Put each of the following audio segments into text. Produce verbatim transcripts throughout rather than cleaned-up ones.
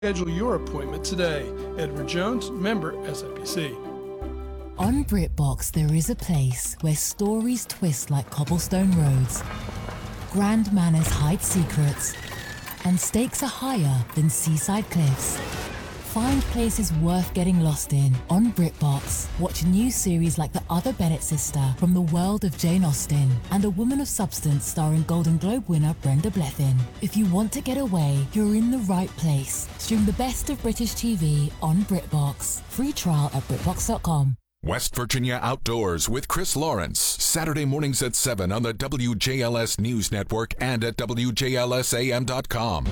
Schedule your appointment today. Edward Jones, member S I P C. On BritBox, there is a place where stories twist like cobblestone roads, grand manners hide secrets, and stakes are higher than seaside cliffs. Find places worth getting lost in on BritBox. Watch new series like The Other Bennett Sister from the world of Jane Austen and A Woman of Substance starring Golden Globe winner Brenda Blethyn. If you want to get away, you're in the right place. Stream the best of British T V on BritBox. Free trial at BritBox dot com. West Virginia Outdoors with Chris Lawrence, Saturday mornings at seven on the W J L S News Network and at W J L S A M dot com.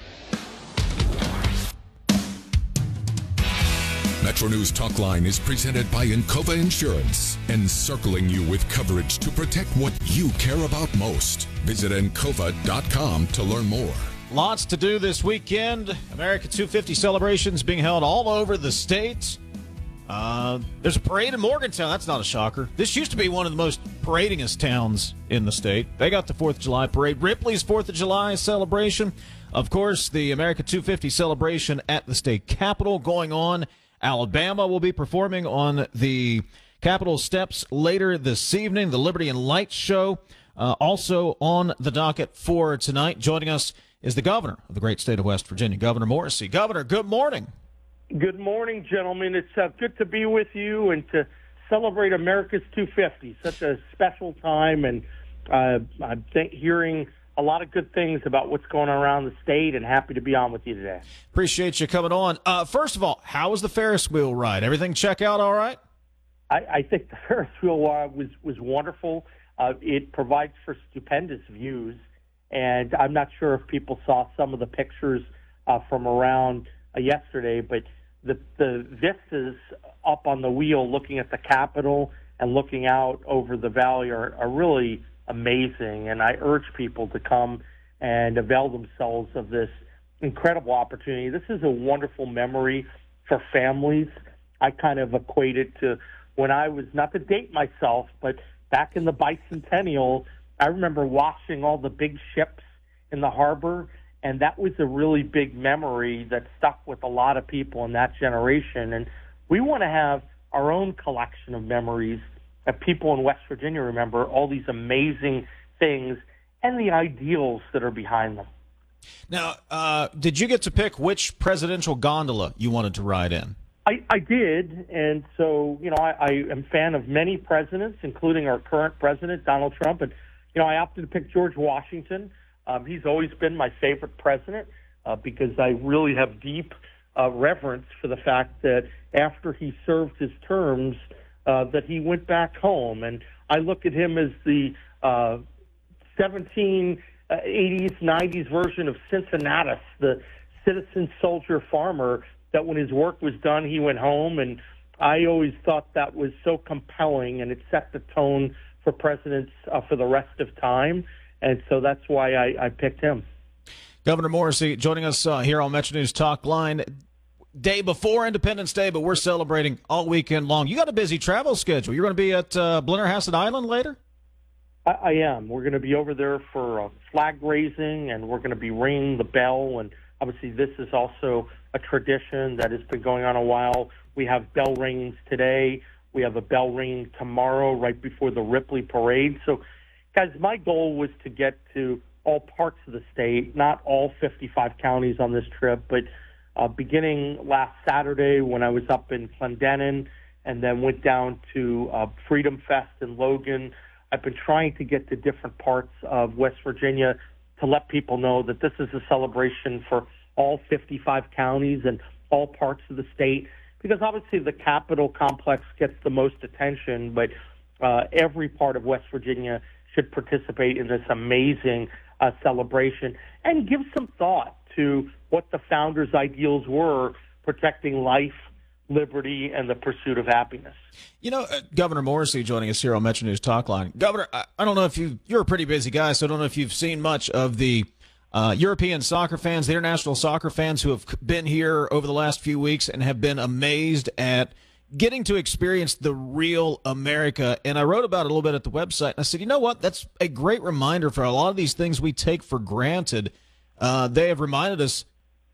Metro News Talkline is presented by Encova Insurance, encircling you with coverage to protect what you care about most. Visit Encova dot com to learn more. Lots to do this weekend. America two fifty celebrations being held all over the state. Uh, there's a parade in Morgantown. That's not a shocker. This used to be one of the most paradingest towns in the state. They got the fourth of July parade. Ripley's fourth of July celebration. Of course, the America two fifty celebration at the state capitol going on. Alabama will be performing on the Capitol steps later this evening. The Liberty and Lights show uh, also on the docket for tonight. Joining us is the governor of the great state of West Virginia, Governor Morrisey. Governor, good morning. Good morning, gentlemen. It's uh, good to be with you and to celebrate America's two fifty. Such a special time, and uh, I'm th- hearing a lot of good things about what's going on around the state, and happy to be on with you today. Appreciate you coming on. Uh, first of all, how was the Ferris wheel ride? Everything check out all right? I, I think the Ferris wheel ride was, was wonderful. Uh, it provides for stupendous views, and I'm not sure if people saw some of the pictures uh, from around uh, yesterday, but the, the vistas up on the wheel looking at the Capitol and looking out over the valley are, are really amazing, and I urge people to come and avail themselves of this incredible opportunity. This is a wonderful memory for families. I kind of equate it to when I was, not to date myself, but back in the bicentennial, I remember watching all the big ships in the harbor, and that was a really big memory that stuck with a lot of people in that generation. And we want to have our own collection of memories that people in West Virginia remember, all these amazing things and the ideals that are behind them. Now, uh, did you get to pick which presidential gondola you wanted to ride in? I, I did, and so, you know, I, I am a fan of many presidents, including our current president, Donald Trump, and, you know, I opted to pick George Washington. Um, he's always been my favorite president uh, because I really have deep uh, reverence for the fact that after he served his terms, Uh, that he went back home. And I look at him as the uh, seventeen eighties, nineties version of Cincinnatus, the citizen soldier farmer, that when his work was done, he went home. And I always thought that was so compelling, and it set the tone for presidents uh, for the rest of time. And so that's why I, I picked him. Governor Morrisey joining us uh, here on Metro News Talk Line. Day before Independence Day, but we're celebrating all weekend long. You got a busy travel schedule. You're going to be at uh, Blennerhassett Island later? I, I am. We're going to be over there for uh, flag raising, and we're going to be ringing the bell. And obviously this is also a tradition that has been going on a while. We have bell ringings today. We have a bell ringing tomorrow right before the Ripley Parade. So, guys, my goal was to get to all parts of the state, not all fifty-five counties on this trip, but Uh, beginning last Saturday when I was up in Clendenin and then went down to uh, Freedom Fest in Logan. I've been trying to get to different parts of West Virginia to let people know that this is a celebration for all fifty-five counties and all parts of the state, because obviously the Capitol complex gets the most attention, but uh, every part of West Virginia should participate in this amazing uh, celebration and give some thought to what the founders' ideals were, protecting life, liberty, and the pursuit of happiness. You know, uh, Governor Morrisey joining us here on Metro News Talk Line. Governor, I, I don't know if you, you're a pretty busy guy, so I don't know if you've seen much of the uh, European soccer fans, the international soccer fans who have been here over the last few weeks and have been amazed at getting to experience the real America. And I wrote about it a little bit at the website, and I said, you know what, that's a great reminder for a lot of these things we take for granted. Uh, they have reminded us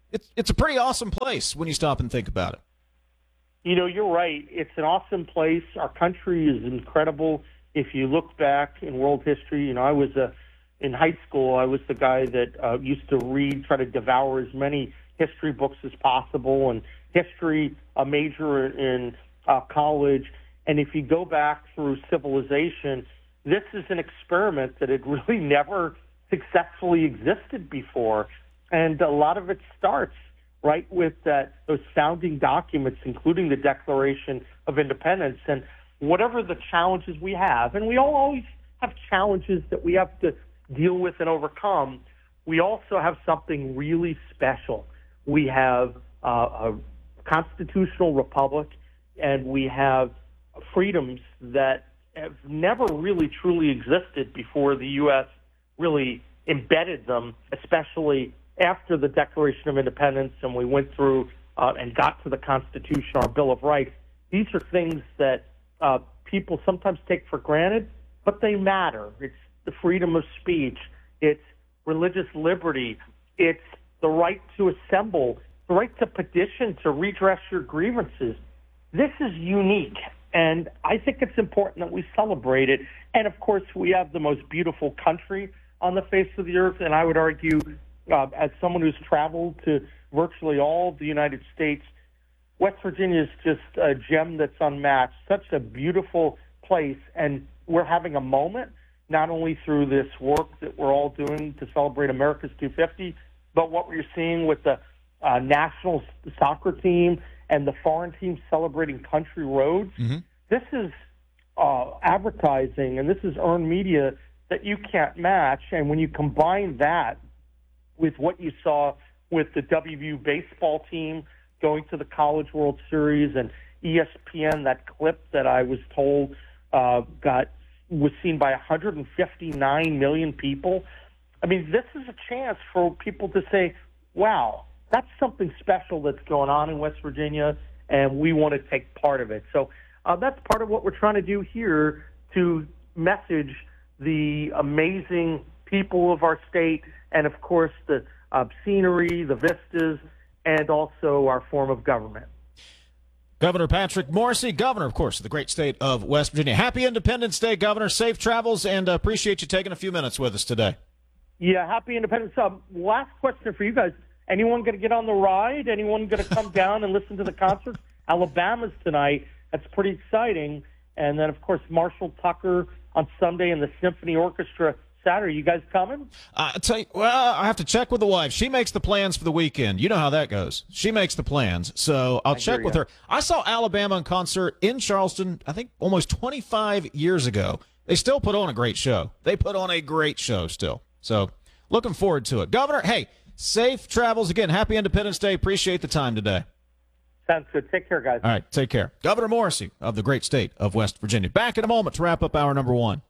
it's it's a pretty awesome place when you stop and think about it. You know, you're right. It's an awesome place. Our country is incredible. If you look back in world history, you know, I was a, in high school, I was the guy that uh, used to read, try to devour as many history books as possible, and history, a major in uh, college. And if you go back through civilization, this is an experiment that had really never successfully existed before. And a lot of it starts right with that, those founding documents, including the Declaration of Independence. And whatever the challenges we have, and we all always have challenges that we have to deal with and overcome, we also have something really special. We have uh, a constitutional republic, and we have freedoms that have never really truly existed before the U S really embedded them, especially after the Declaration of Independence and we went through uh, and got to the Constitution, our Bill of Rights. These are things that uh, people sometimes take for granted, but they matter. It's the freedom of speech. It's religious liberty. It's the right to assemble, the right to petition, to redress your grievances. This is unique, and I think it's important that we celebrate it. And, of course, we have the most beautiful country on the face of the earth, and I would argue, uh, as someone who's traveled to virtually all of the United States, West Virginia is just a gem that's unmatched, such a beautiful place, and we're having a moment, not only through this work that we're all doing to celebrate America's two fifty, but what we're seeing with the uh, national soccer team and the foreign team celebrating country roads. Mm-hmm. This is uh, advertising, and this is earned media that you can't match. And when you combine that with what you saw with the W V U baseball team going to the College World Series, and E S P N, that clip that I was told uh, got was seen by one hundred fifty-nine million people. I mean, this is a chance for people to say, wow, that's something special that's going on in West Virginia, and we want to take part of it. So uh, that's part of what we're trying to do here, to message the amazing people of our state and, of course, the uh, scenery, the vistas, and also our form of government. Governor Patrick Morrisey, governor, of course, of the great state of West Virginia. Happy Independence Day, Governor. Safe travels, and uh, appreciate you taking a few minutes with us today. Yeah, happy Independence. Um, last question for you guys. Anyone going to get on the ride? Anyone going to come down and listen to the concert? Alabama's tonight. That's pretty exciting. And then, of course, Marshall Tucker on Sunday and the Symphony Orchestra Saturday. You guys coming? Uh, I tell you, well, I have to check with the wife. She makes the plans for the weekend. You know how that goes. She makes the plans, so I'll I check with her. I saw Alabama in concert in Charleston, I think almost twenty-five years ago. They still put on a great show. They put on a great show still. So looking forward to it. Governor, hey, safe travels again. Happy Independence Day. Appreciate the time today. Sounds good. Take care, guys. All right, take care. Governor Morrisey of the great state of West Virginia. Back in a moment to wrap up hour number one.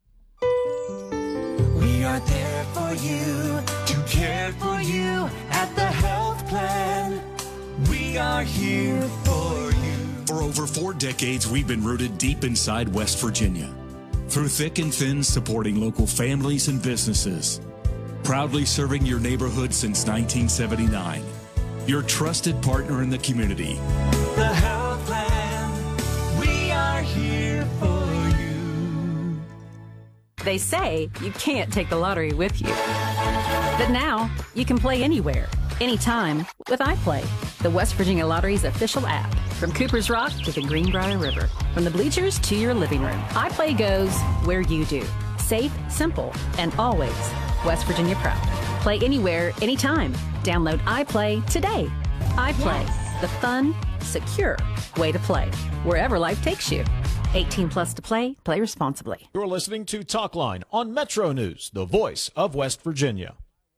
We are there for you, to care for you at the health plan. We are here for you. For over four decades, we've been rooted deep inside West Virginia. Through thick and thin, supporting local families and businesses. Proudly serving your neighborhood since nineteen seventy-nine. Your trusted partner in the community. The health plan, we are here for you. They say you can't take the lottery with you. But now, you can play anywhere, anytime with iPlay, the West Virginia Lottery's official app. From Cooper's Rock to the Greenbrier River, from the bleachers to your living room, iPlay goes where you do. Safe, simple, and always West Virginia proud. Play anywhere, anytime. Download iPlay today. iPlay, yes. The fun, secure way to play, wherever life takes you. eighteen plus to play. Play responsibly. You're listening to Talkline on Metro News, the voice of West Virginia.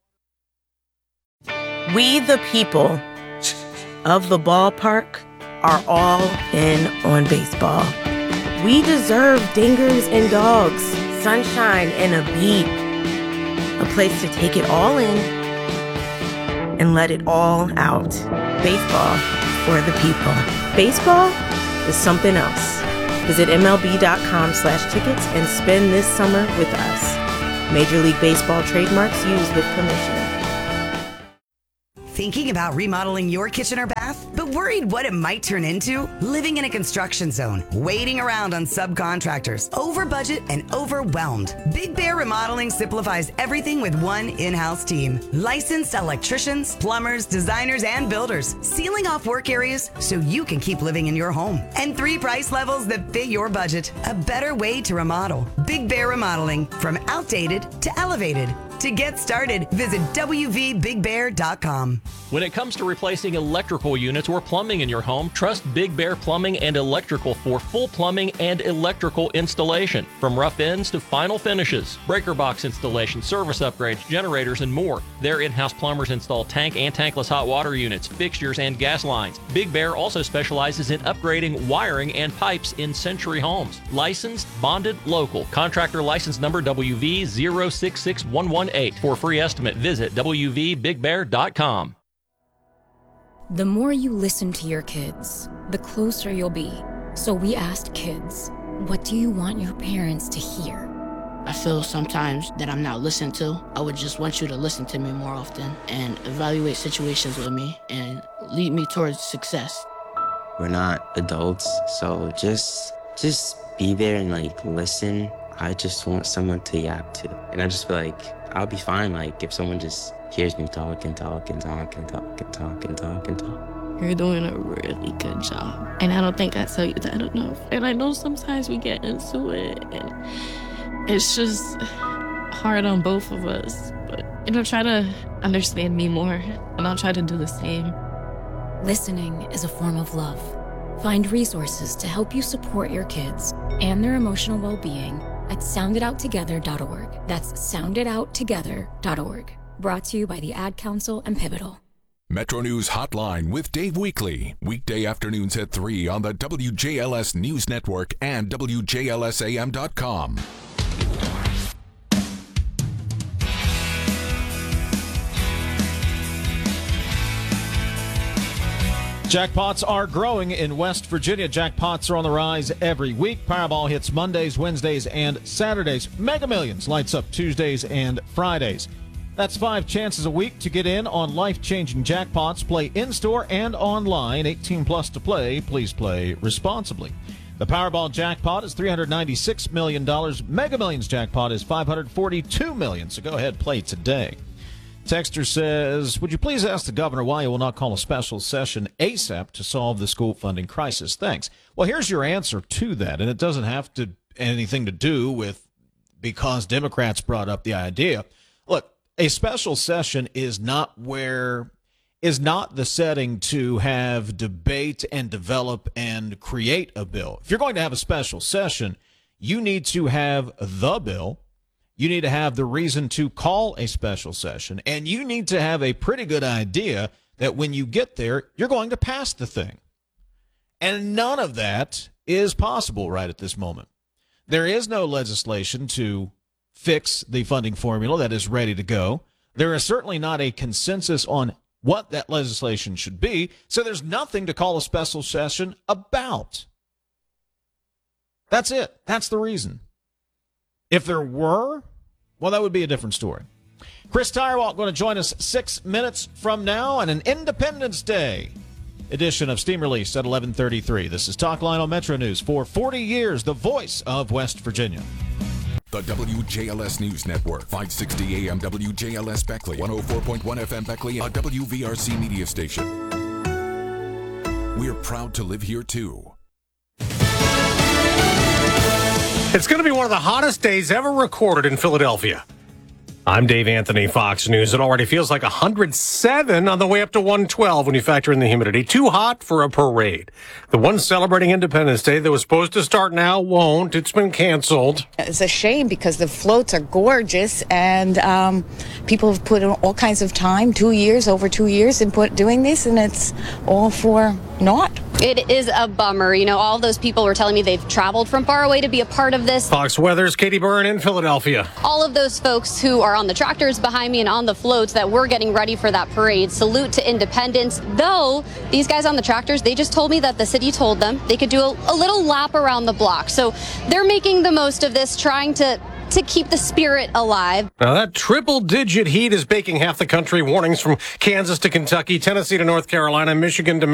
We, the people of the ballpark, are all in on baseball. We deserve dingers and dogs, sunshine and a beat. A place to take it all in and let it all out. Baseball for the people. Baseball is something else. Visit MLB.com slash tickets and spend this summer with us. Major League Baseball trademarks used with permission. Thinking about remodeling your kitchen or bath, but worried what it might turn into? Living in a construction zone, waiting around on subcontractors, over budget and overwhelmed. Big Bear Remodeling simplifies everything with one in-house team. Licensed electricians, plumbers, designers, and builders, sealing off work areas so you can keep living in your home. And three price levels that fit your budget. A better way to remodel. Big Bear Remodeling, from outdated to elevated. To get started, visit W V big bear dot com. When it comes to replacing electrical units or plumbing in your home, trust Big Bear Plumbing and Electrical for full plumbing and electrical installation. From rough ends to final finishes, breaker box installation, service upgrades, generators, and more. Their in-house plumbers install tank and tankless hot water units, fixtures, and gas lines. Big Bear also specializes in upgrading wiring and pipes in Century homes. Licensed, bonded, local. Contractor license number W V zero six six one one eight. For a free estimate, visit W V big bear dot com. The more you listen to your kids, the closer you'll be. So we asked kids, what do you want your parents to hear? I feel sometimes that I'm not listened to. I would just want you to listen to me more often and evaluate situations with me and lead me towards success. We're not adults, so just just be there and like listen. I just want someone to yap to. And I just feel like I'll be fine like if someone just hears me talk and talk and talk and talk and talk and talk and talk. You're doing a really good job. And I don't think I tell you that enough. And I know sometimes we get into it and it's just hard on both of us. But, you know, try to understand me more and I'll try to do the same. Listening is a form of love. Find resources to help you support your kids and their emotional well-being at sound it out together dot org. That's sound it out together dot org. Brought to you by the Ad Council and Pivotal. Metro News Hotline with Dave Weekley. Weekday afternoons at three on the W J L S News Network and W J L S A M dot com. Jackpots are growing in West Virginia. Jackpots are on the rise every week. Powerball hits Mondays, Wednesdays, and Saturdays. Mega Millions lights up Tuesdays and Fridays. That's five chances a week to get in on life-changing jackpots. Play in-store and online. eighteen plus to play. Please play responsibly. The Powerball jackpot is three hundred ninety-six million dollars. Mega Millions jackpot is five hundred forty-two million dollars. So go ahead, play today. Texter says, would you please ask the governor why he will not call a special session ASAP to solve the school funding crisis? Thanks. Well, here's your answer to that, and it doesn't have to anything to do with because Democrats brought up the idea. Look, a special session is not where is not the setting to have debate and develop and create a bill. If you're going to have a special session, you need to have the bill. You need to have the reason to call a special session, and you need to have a pretty good idea that when you get there, you're going to pass the thing. And none of that is possible right at this moment. There is no legislation to fix the funding formula that is ready to go. There is certainly not a consensus on what that legislation should be, so there's nothing to call a special session about. That's it. That's the reason. If there were, well, that would be a different story. Chris Tirewalk going to join us six minutes from now on an Independence Day edition of Steam Release at eleven thirty-three. This is Talkline on Metro News for forty years, the voice of West Virginia. The W J L S News Network, five sixty A M W J L S Beckley, one oh four point one F M Beckley, a W V R C media station. We're proud to live here, too. It's going to be one of the hottest days ever recorded in Philadelphia. I'm Dave Anthony, Fox News. It already feels like one hundred seven on the way up to one twelve when you factor in the humidity. Too hot for a parade. The one celebrating Independence Day that was supposed to start now won't. It's been canceled. It's a shame because the floats are gorgeous and um, people have put in all kinds of time, two years, over two years in put, doing this, and it's all for naught. It is a bummer. You know, all those people were telling me they've traveled from far away to be a part of this. Fox Weather's Katie Byrne in Philadelphia. All of those folks who are on the tractors behind me and on the floats that were getting ready for that parade, salute to independence. Though, these guys on the tractors, they just told me that the city told them they could do a, a little lap around the block. So they're making the most of this, trying to to keep the spirit alive. Now, that triple-digit heat is baking half the country. Warnings from Kansas to Kentucky, Tennessee to North Carolina, Michigan to